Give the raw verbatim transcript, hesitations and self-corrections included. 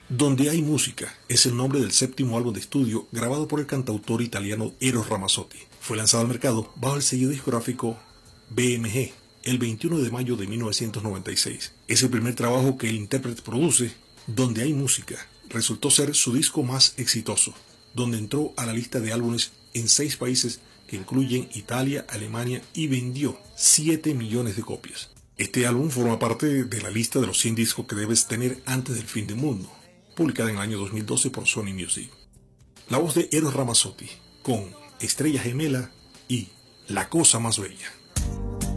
Donde hay música es el nombre del séptimo álbum de estudio grabado por el cantautor italiano Eros Ramazzotti. Fue lanzado al mercado bajo el sello discográfico B M G el veintiuno de mayo de mil novecientos noventa y seis. Es el primer trabajo que el intérprete produce. Donde hay música resultó ser su disco más exitoso, donde entró a la lista de álbumes en seis países que incluyen Italia, Alemania y vendió siete millones de copias. Este álbum forma parte de la lista de los cien discos que debes tener antes del fin del mundo, publicada en el año dos mil doce por Sony Music. La voz de Eros Ramazzotti con Estrella Gemela y La Cosa Más Bella.